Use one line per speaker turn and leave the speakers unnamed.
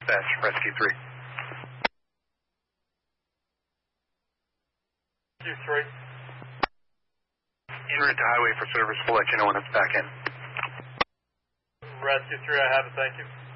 Dispatch, Rescue 3.
Rescue 3.
En route to highway for service. We'll let you know when it's back in.
Rescue 3, I have it, thank you.